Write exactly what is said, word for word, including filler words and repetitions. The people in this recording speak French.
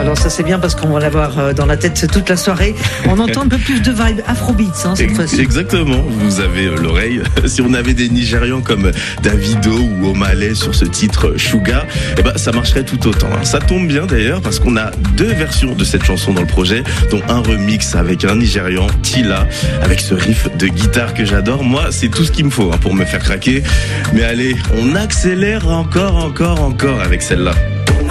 Alors ça c'est bien parce qu'on va l'avoir dans la tête toute la soirée. On entend un peu plus de vibe afrobeats hein, cette fois-ci. Exactement, vous avez l'oreille. Si on avait des Nigérians comme Davido ou Omalay sur ce titre Sugar, eh ben ça marcherait tout autant. Ça tombe bien d'ailleurs parce qu'on a deux versions de cette chanson dans le projet, dont un remix avec un Nigérian, Tila, avec ce riff de guitare que j'adore. Moi, c'est tout ce qu'il me faut hein, pour me faire craquer. Mais allez, on accélère encore, encore, encore avec celle-là.